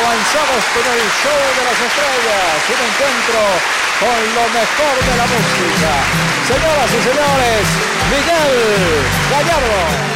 Avanzamos con el show de las estrellas, un encuentro con lo mejor de la música. Señoras y señores, Miguel Gallardo.